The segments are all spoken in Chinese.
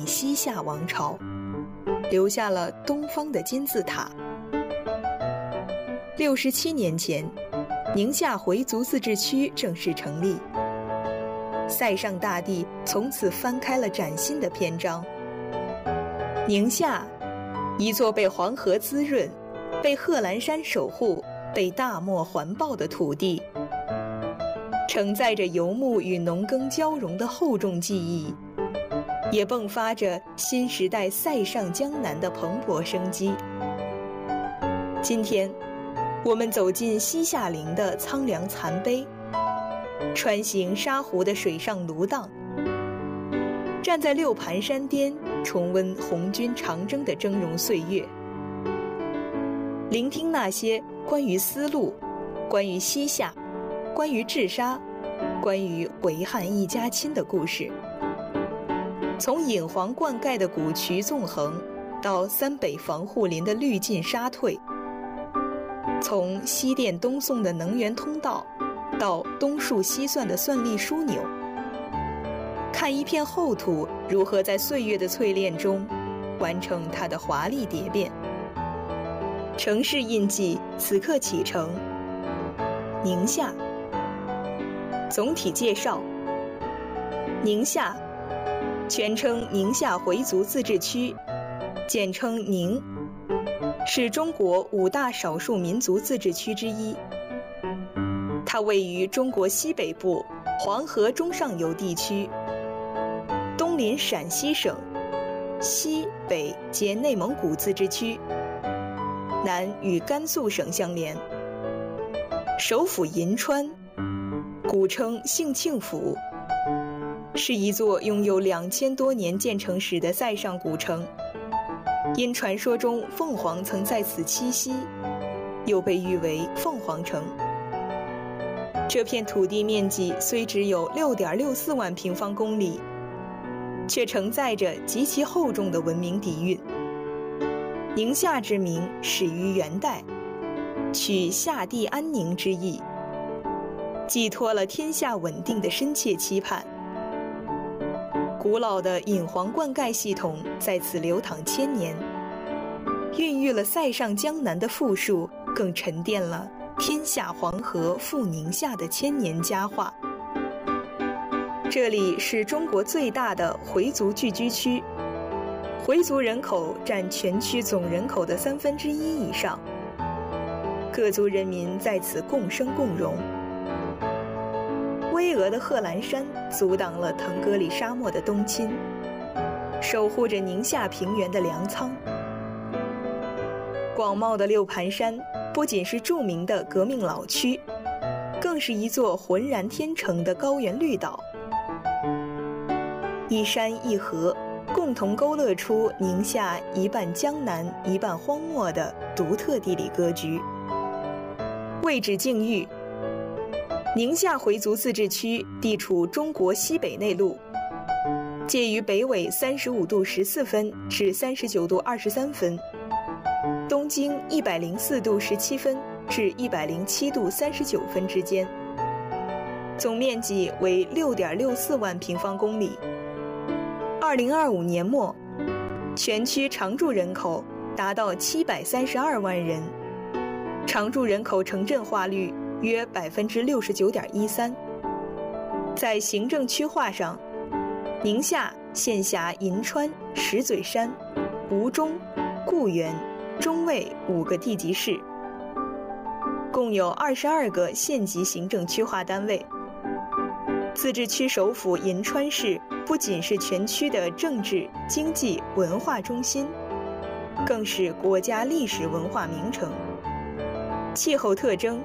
西夏王朝，留下了东方的金字塔。67年前，宁夏回族自治区正式成立，塞上大地从此翻开了崭新的篇章。宁夏，一座被黄河滋润、被贺兰山守护、被大漠环抱的土地，承载着游牧与农耕交融的厚重记忆，也迸发着新时代塞上江南的蓬勃生机。今天，我们走进西夏陵的苍凉残碑，穿行沙湖的水上芦荡，站在六盘山巅，重温红军长征的峥嵘岁月，聆听那些关于丝路、关于西夏、关于治沙、关于回汉一家亲的故事。从引黄灌溉的古渠纵横，到三北防护林的绿尽沙退，从西电东送的能源通道，到东数西算的算力枢纽，看一片厚土如何在岁月的淬炼中完成它的华丽蝶变。城市印记此刻启程，宁夏。总体介绍：宁夏，全称宁夏回族自治区，简称宁，是中国5大少数民族自治区之一。它位于中国西北部黄河中上游地区，东临陕西省，西北接内蒙古自治区，南与甘肃省相连。首府银川，古称兴庆府，是一座拥有2000多年建成史的塞上古城。因传说中凤凰曾在此栖息，又被誉为凤凰城。这片土地面积虽只有6.64万平方公里，却承载着极其厚重的文明底蕴。宁夏之名始于元代，取夏地安宁之意，寄托了天下稳定的深切期盼。古老的引黄灌溉系统在此流淌1000年，孕育了塞上江南的富庶，更沉淀了天下黄河赴宁夏的1000年佳话。这里是中国最大的回族聚居区，回族人口占全区总人口的1/3以上，各族人民在此共生共荣。巍峨的贺兰山阻挡了腾格里沙漠的东侵，守护着宁夏平原的粮仓。广袤的六盘山不仅是著名的革命老区，更是一座浑然天成的高原绿岛。一山一河，共同勾勒出宁夏一半江南一半荒漠的独特地理格局。位置境遇：宁夏回族自治区地处中国西北内陆，介于北纬35度14分至39度23分，东经104度17分至107度39分之间，总面积为6.64万平方公里。2025年末，全区常住人口达到732万人，常住人口城镇化率约69.13%。在行政区划上，宁夏县辖银川、石嘴山、吴中、固原、中卫5个地级市，共有22个县级行政区划单位。自治区首府银川市不仅是全区的政治、经济、文化中心，更是国家历史文化名城。气候特征：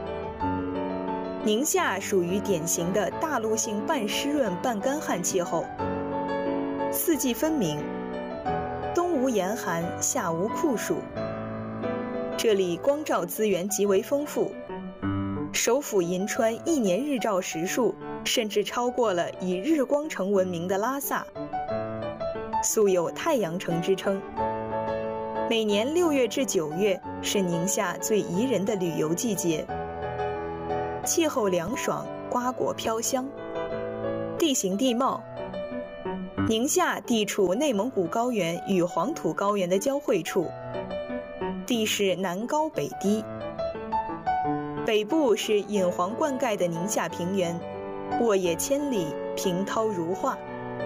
宁夏属于典型的大陆性半湿润半干旱气候，四季分明，冬无严寒，夏无酷暑。这里光照资源极为丰富，首府银川1年日照时数甚至超过了以日光城闻名的拉萨，素有太阳城之称。每年6月至9月是宁夏最宜人的旅游季节，气候凉爽，瓜果飘香。地形地貌： 宁夏地处内蒙古高原与黄土高原的交汇处，地势南高北低，北部是隐黄灌溉的宁夏平原，沃野千里，平涛如画，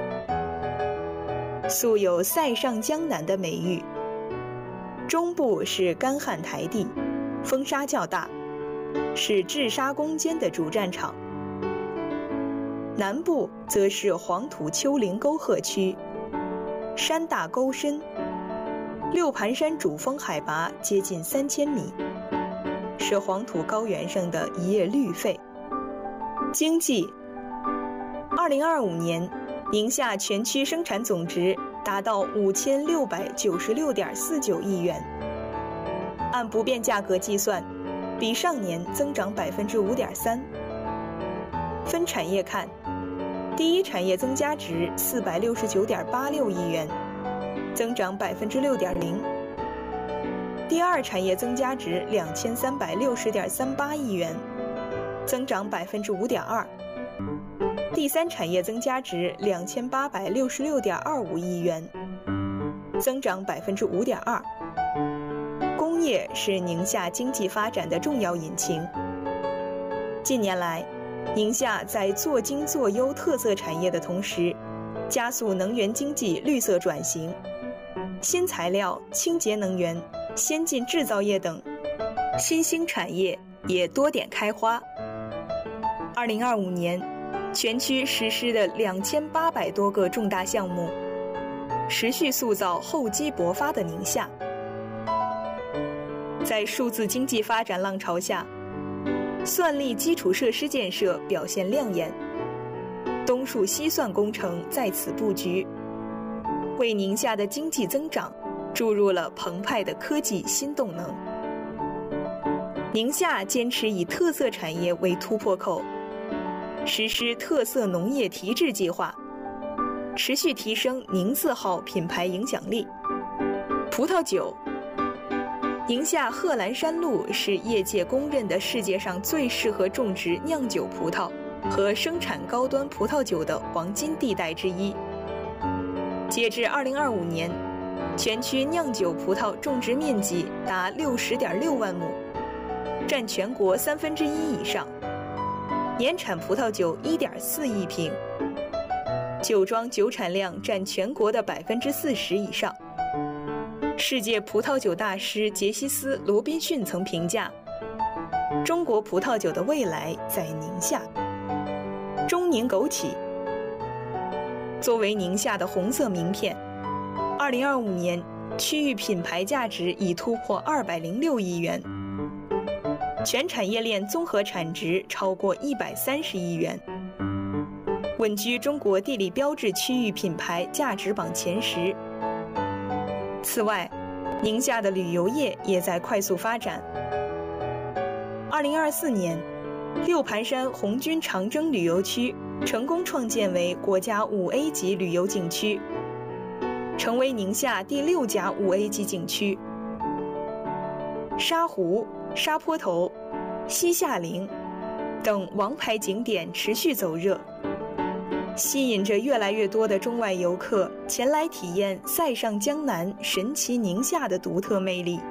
素有塞上江南的美誉。中部是干旱台地，风沙较大，是治沙攻坚的主战场。南部则是黄土丘陵沟壑区，山大沟深，六盘山主峰海拔接近3000米，是黄土高原上的一叶绿肺。经济，2025年，宁夏全区生产总值达到5696.49亿元，按不变价格计算，比上年增长5.3%。分产业看，第一产业增加值469.86亿元，增长6.0%；第二产业增加值2360.38亿元，增长5.2%；第三产业增加值2866.25亿元，增长5.2%。工业是宁夏经济发展的重要引擎。近年来，宁夏在做精做优特色产业的同时，加速能源经济绿色转型，新材料、清洁能源、先进制造业等新兴产业也多点开花。2025年，全区实施的2800多个重大项目，持续塑造厚积薄发的宁夏。在数字经济发展浪潮下，算力基础设施建设表现亮眼，东数西算工程在此布局，为宁夏的经济增长注入了澎湃的科技新动能。宁夏坚持以特色产业为突破口，实施特色农业提质计划，持续提升宁字号品牌影响力。葡萄酒，宁夏贺兰山麓是业界公认的世界上最适合种植酿酒葡萄和生产高端葡萄酒的黄金地带之一。截至2025年，全区酿酒葡萄种植面积达60.6万亩，占全国1/3以上，年产葡萄酒1.4亿瓶，酒庄酒产量占全国的40%以上。世界葡萄酒大师杰西斯·罗宾逊曾评价，中国葡萄酒的未来在宁夏。中宁枸杞作为宁夏的红色名片，2025年区域品牌价值已突破206亿元，全产业链综合产值超过130亿元，稳居中国地理标志区域品牌价值榜前10。此外，宁夏的旅游业也在快速发展。2024年，六盘山红军长征旅游区成功创建为国家5A 级旅游景区，成为宁夏第6家5A 级景区。沙湖、沙坡头、西夏陵等王牌景点持续走热，吸引着越来越多的中外游客前来体验塞上江南神奇宁夏的独特魅力。